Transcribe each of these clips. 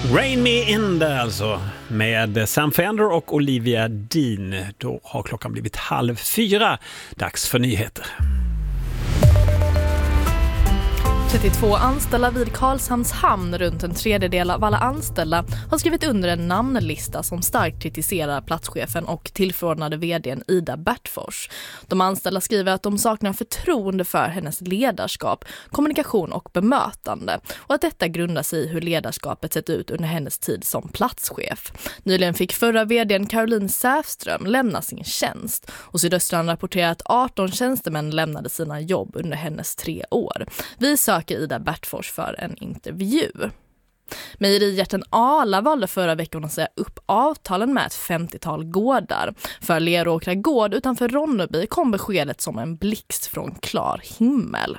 Rain Me In där alltså med Sam Fender och Olivia Dean. Då har klockan blivit 3:30. Dags för nyheter. 32 anställda vid Karlshamns hamn, runt en tredjedel av alla anställda, har skrivit under en namnlista som starkt kritiserar platschefen och tillförordnade vdn Ida Bertfors. De anställda skriver att de saknar förtroende för hennes ledarskap, kommunikation och bemötande och att detta grundar sig i hur ledarskapet sett ut under hennes tid som platschef. Nyligen fick förra vdn Caroline Säfström lämna sin tjänst och Sydöstran rapporterar att 18 tjänstemän lämnade sina jobb under hennes 3 år. Vi söker Ida Bertfors för en intervju. Mejerijätten Arla valde förra veckan att säga upp avtalen med ett 50-tal gårdar. För Leråkra gård utanför Ronneby kom beskedet som en blixt från klar himmel.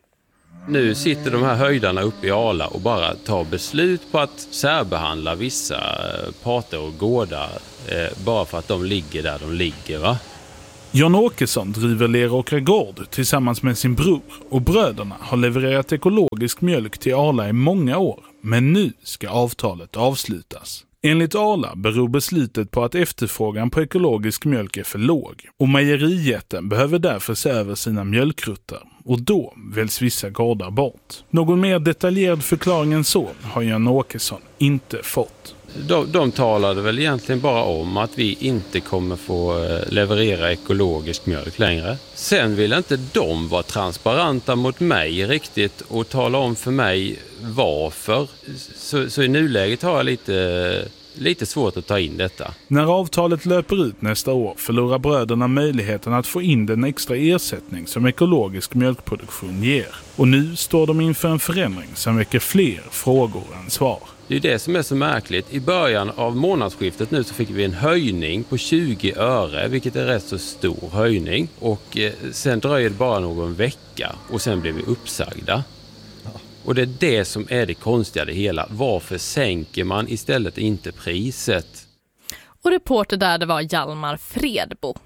Nu sitter de här höjdarna uppe i Arla och bara tar beslut på att särbehandla vissa parter och gårdar bara för att de ligger där de ligger, va? Jan Åkesson driver Leråkra gård tillsammans med sin bror och bröderna har levererat ekologisk mjölk till Arla i många år, men nu ska avtalet avslutas. Enligt Arla beror beslutet på att efterfrågan på ekologisk mjölk är för låg och mejerijätten behöver därför se över sina mjölkruttar och då väljs vissa gårdar bort. Någon mer detaljerad förklaring än så har Jan Åkesson inte fått. De talade väl egentligen bara om att vi inte kommer få leverera ekologisk mjölk längre. Sen vill inte de vara transparenta mot mig riktigt och tala om för mig varför. Så i nuläget har jag lite svårt att ta in detta. När avtalet löper ut nästa år förlorar bröderna möjligheten att få in den extra ersättning som ekologisk mjölkproduktion ger. Och nu står de inför en förändring som väcker fler frågor än svar. Det är det som är så märkligt. I början av månadsskiftet nu så fick vi en höjning på 20 öre, vilket är rätt så stor höjning. Och sen dröjer det bara någon vecka och sen blev vi uppsagda. Och det är det som är det konstiga det hela. Varför sänker man istället inte priset? Och reporter där, det var Hjalmar Fredbo.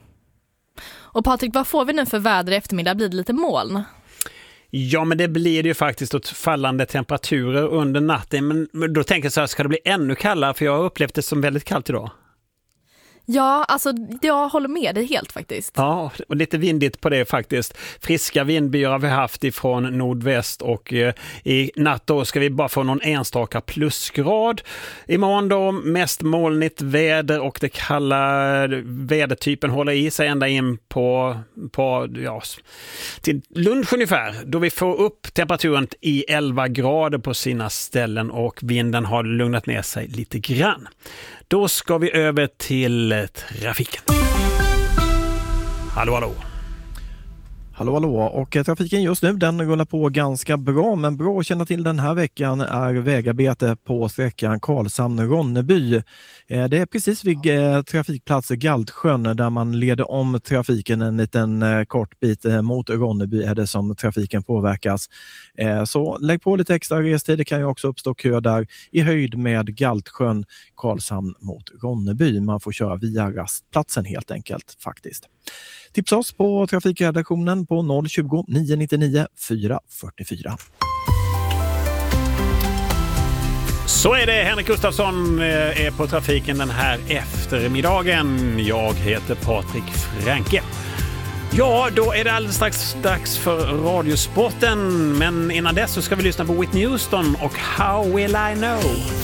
Och Patrik, vad får vi nu för väder i eftermiddag? Blir det lite moln? Ja, men det blir det ju faktiskt åt fallande temperaturer under natten. Men då tänker jag så här, ska det bli ännu kallare? För jag har upplevt det som väldigt kallt idag. Ja, alltså jag håller med dig helt faktiskt. Ja, och lite vindigt på det faktiskt. Friska vindbyar har vi haft ifrån nordväst och i natt då ska vi bara få någon enstaka plusgrad. Imorgon då mest molnigt väder och det kalla vädertypen håller i sig ända in på till lunch ungefär. Då vi får upp temperaturen i 11 grader på sina ställen och vinden har lugnat ner sig lite grann. Då ska vi över till trafiken. Hallå, hallå. Hallå, och trafiken just nu den rullar på ganska bra, men bra att känna till den här veckan är vägarbete på sträckan Karlshamn-Ronneby. Det är precis vid trafikplatsen Galtsjön där man leder om trafiken en liten kort bit mot Ronneby är det som trafiken påverkas. Så lägg på lite extra restid, det kan ju också uppstå kö där i höjd med Galtsjön, Karlshamn mot Ronneby. Man får köra via rastplatsen helt enkelt faktiskt. Tipsa oss på trafikredaktionen på 020 999 444. Så är det, Henrik Gustafsson är på trafiken den här eftermiddagen. Jag heter Patrik Franke. Ja, då är det alldeles strax dags för Radiosporten. Men innan dess så ska vi lyssna på Whitney Houston och How Will I Know?